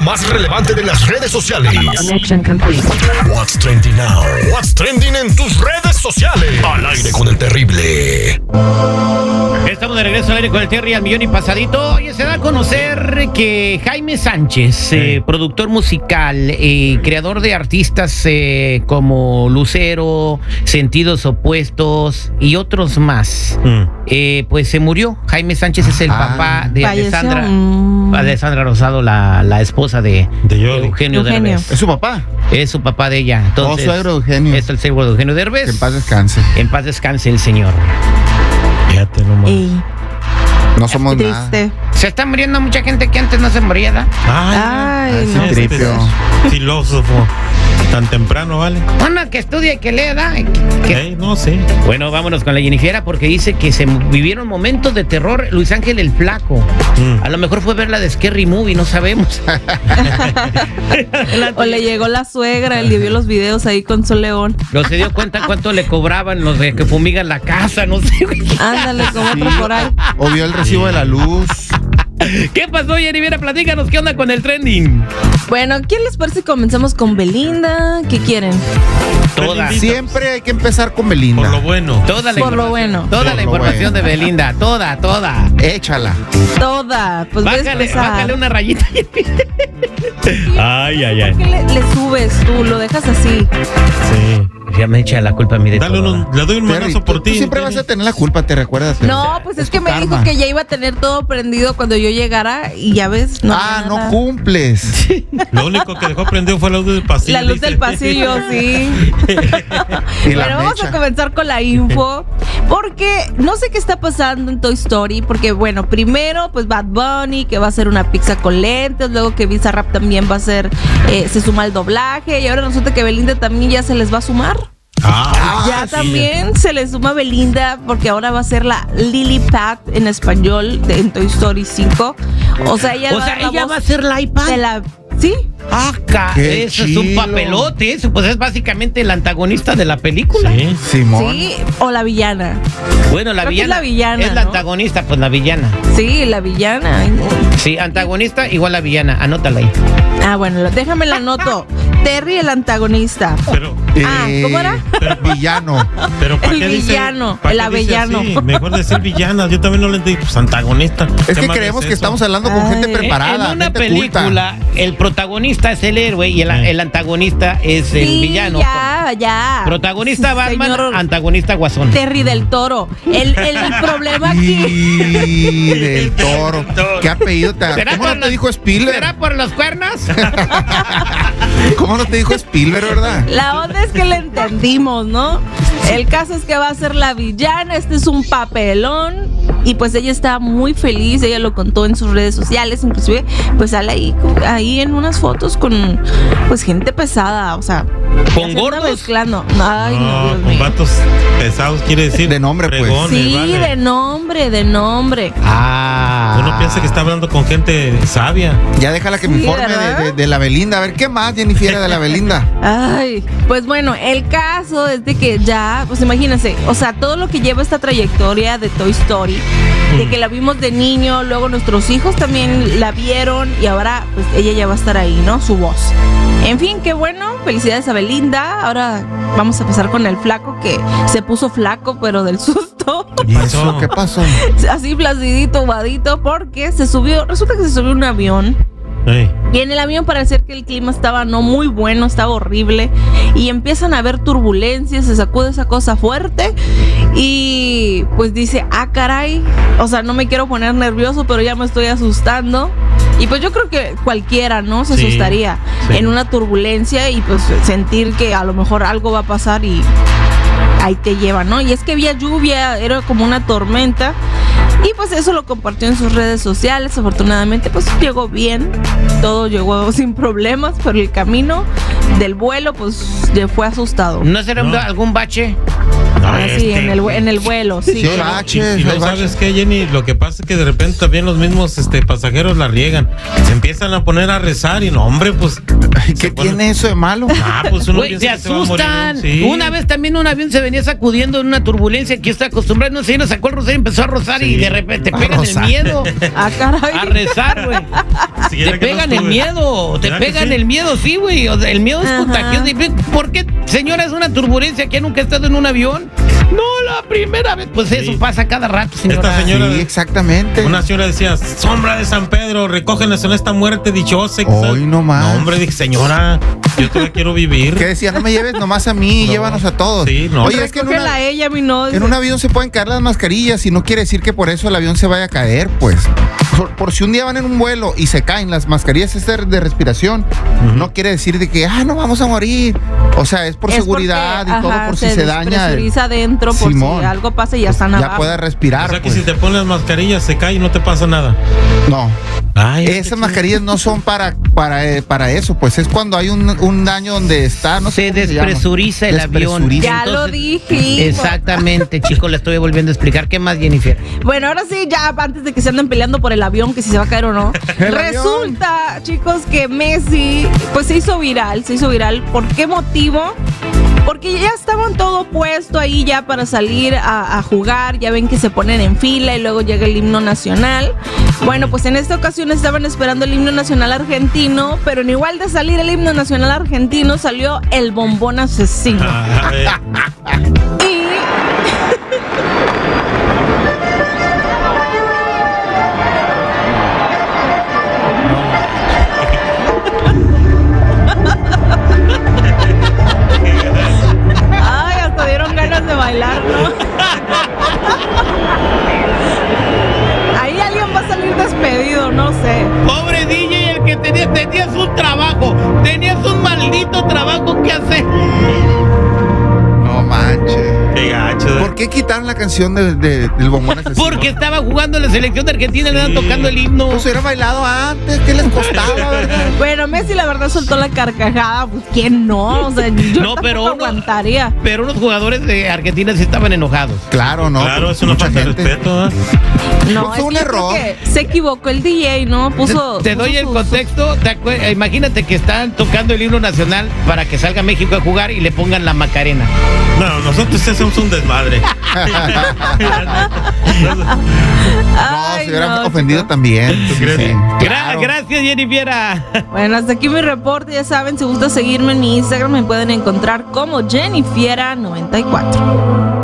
más relevante de las redes sociales. Connection complete. What's trending now? What's trending en tus redes sociales. Al aire con el terrible. Estamos de regreso al aire con el Terry al millón y pasadito. Oye, se da a conocer que Jaime Sánchez, productor musical, creador de artistas como Lucero, Sentidos Opuestos y otros más, pues se murió. Jaime Sánchez es el papá de Alessandra Rosado, la esposa de Eugenio Derbez. ¿Es su papá? Es su papá de ella. Entonces, suegro de Eugenio. Es el suegro de Eugenio Derbez. Que en paz descanse. En paz descanse el señor. Fíjate nomás. No somos triste. nada. Se está muriendo mucha gente que antes no se moría, ¿da? Ay, no. Tripio. Filósofo. Tan temprano, ¿vale? Bueno, que estudie y que lea, ¿da? No sé. Bueno, vámonos con la Jennifiera porque dice que se vivieron momentos de terror. Luis Ángel el Flaco. A lo mejor fue ver la de Scary Movie, no sabemos. O le llegó la suegra, él vio los videos ahí con Sol León. No se dio cuenta cuánto le cobraban los de que fumigan la casa, no sé. Ándale, como otro por ahí. O vio el recibo de la luz. ¿Qué pasó, Jennifiera? Platícanos, ¿qué onda con el trending? Bueno, ¿quién les parece si comenzamos con Belinda? ¿Qué quieren? Toda. Siempre hay que empezar con Belinda. Por lo bueno. Toda la Por lo bueno. Toda la información de Belinda. Toda. Échala. Toda. Pues Bájale una rayita. Ay. ¿Por qué le subes tú? Lo dejas así. Sí. Ya me echa la culpa a mí de todo. Le doy un manazo por ti. Tú siempre vas a tener la culpa, ¿te recuerdas? No, pues es que me dijo que ya iba a tener todo prendido cuando yo llegara y ya ves. No cumples. Lo único que dejó prendido fue la luz del pasillo. La luz del pasillo, sí. Bueno, vamos a comenzar con la info. Porque no sé qué está pasando en Toy Story. Porque, bueno, primero, pues Bad Bunny, que va a hacer una pizza con lentes. Luego que Bizarrap también va a hacer, se suma al doblaje. Y ahora resulta que Belinda también ya se les va a sumar. Ya sí. también se le suma Belinda porque ahora va a ser la Lily Pad en español en Toy Story 5. O sea, ella va a ser la iPad. ¿Sí? Eso es un papelote. Eso pues es básicamente el antagonista de la película. Sí. Simón. Sí, o la villana. Bueno, la Creo villana. que es la villana, es la antagonista, pues la villana. Sí, la villana. Sí, antagonista igual la villana. Anótala ahí. Bueno, déjame la anoto. Terry, el antagonista. Pero, ¿cómo era? Villano. Pero ¿para El qué villano, dice, el avellano. Mejor decir villana. Yo también no le entendí. Pues antagonista. Es que creemos que estamos hablando con gente preparada. En una gente película, el protagonista es el héroe y el antagonista es el villano. Ya. Protagonista Batman, Señor antagonista Guasón. Terry del Toro. El problema aquí. Y del Toro. ¿Qué apellido te ¿Cómo no te dijo Spielberg? ¿Será por los cuernos? ¿Cómo no te dijo Spielberg, verdad? La onda es que le entendimos, ¿no? El caso es que va a ser la villana. Este es un papelón. Y pues ella está muy feliz. Ella lo contó en sus redes sociales. Inclusive pues sale ahí en unas fotos con pues gente pesada. O sea, con gordos mezclando. Ay, no, Dios con mío. vatos pesados, quiere decir. De nombre, pues. Pregones, Sí, vale. de nombre. Uno piensa que está hablando con gente sabia. Ya déjala que me informe de la Belinda. A ver, ¿qué más, Jennifer, de la Belinda? Ay, pues bueno, el caso es de que ya, pues imagínense, o sea, todo lo que lleva esta trayectoria de Toy Story, de que la vimos de niño, luego nuestros hijos también la vieron y ahora pues ella ya va a estar ahí, ¿no? Su voz. En fin, qué bueno, felicidades a Belinda. Ahora vamos a empezar con el flaco que se puso flaco, pero del susto. ¿Y eso qué pasó? Así flacidito, vadito, porque resulta que se subió a un avión. Y en el avión parece que el clima estaba no muy bueno, estaba horrible y empiezan a haber turbulencias, se sacude esa cosa fuerte y pues dice, caray, o sea, no me quiero poner nervioso, pero ya me estoy asustando. Y pues yo creo que cualquiera, ¿no? Se asustaría en una turbulencia y pues sentir que a lo mejor algo va a pasar y ahí te lleva, ¿no? Y es que había lluvia, era como una tormenta. Y pues eso lo compartió en sus redes sociales. Afortunadamente pues llegó bien. Todo llegó sin problemas. Pero el camino del vuelo pues le fue asustado. ¿No será algún bache? Sí, en el vuelo, sí. baches, y no sabes qué, Jenny, lo que pasa es que de repente también los mismos pasajeros la riegan. Se empiezan a poner a rezar y no, hombre, pues. ¿Qué tiene eso de malo? Pues uno Güey, piensa se que se va a morir, asustan. sí. Una vez también un avión se venía sacudiendo en una turbulencia que está acostumbrado. No sé, nos sacó el rosario y empezó a rozar y de repente te pegan el miedo. Ah, caray. A rezar, güey. Si era Te que no pegan el estuve. miedo, te ¿Verdad que pegan sí? el miedo, sí, güey. O sea, el miedo es contagioso. ¿Por qué, señora, es una turbulencia que nunca ha estado en un avión? No, la primera vez. Pues eso pasa cada rato, señora. Esta señora, Sí, exactamente. una señora decía, sombra de San Pedro, recógenos en esta muerte dichosa. Hoy no más. No, hombre, dije, señora, yo todavía quiero vivir. ¿Qué decía? No me lleves nomás a mí, No. llévanos a todos. Sí, no. Oye, es que Recógela a ella, mi no. en un avión se pueden caer las mascarillas y no quiere decir que por eso el avión se vaya a caer, pues. Por si un día van en un vuelo y se caen las mascarillas de respiración, no quiere decir de que, no vamos a morir. O sea, es por seguridad porque, y todo, por si se daña. Despresuriza adentro, por Simón. si algo pasa y ya están abajo. Ya pueda respirar. O sea que pues. si te pones mascarillas se cae y no te pasa nada. No. Ay, Esas mascarillas no son para eso, pues es cuando hay un daño donde está, no sé Se cómo se llama. despresuriza el avión. Despresuriza. Ya lo dije. Exactamente, chicos, le estoy volviendo a explicar. ¿Qué más, Jennifer? Bueno, ahora sí, ya antes de que se anden peleando por el avión, que si se va a caer o no. El Resulta, chicos, que Messi, pues se hizo viral. ¿Por qué motivo? Porque ya estaban todo puesto ahí ya para salir a jugar. Ya ven que se ponen en fila y luego llega el himno nacional. Bueno, pues en esta ocasión estaban esperando el himno nacional argentino, pero en igual de salir el himno nacional argentino salió el bombón asesino. Y ay, hasta dieron ganas de bailar, ¿no? Ahí alguien va a salir despedido, no sé. Pobre DJ, el que tenías un trabajo, tenías un maldito trabajo que hacer. No manches. Qué gacho. ¿Por qué quitaron la canción del bombón asesino? Porque estaba jugando la selección de Argentina y le estaban tocando el himno. Pues hubiera bailado antes, ¿qué les costaba, verdad? Bueno, Messi la verdad soltó la carcajada, pues ¿quién no? O sea, yo No, pero tampoco aguantaría. Pero unos jugadores de Argentina sí estaban enojados. Claro, no. Claro, pues, es una mucha falta de gente. respeto, ¿eh? No, Fue es un que creo error. que se equivocó el DJ, ¿no? Te doy el contexto. Imagínate que están tocando el himno nacional para que salga México a jugar y le pongan la Macarena. No, nosotros hacemos un desmadre. No, se hubieran ofendido también. ¿Tú crees? Sí, claro. Gracias, Jennifer. Bueno, hasta aquí mi reporte. Ya saben, si gusta seguirme en mi Instagram, me pueden encontrar como Jennifiera94.